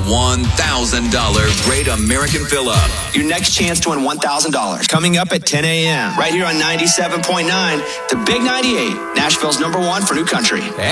$1,000 Great American Fill-Up. Your next chance to win $1,000. Coming up at 10 a.m. Right here on 97.9, the Big 98, Nashville's #1 for new country.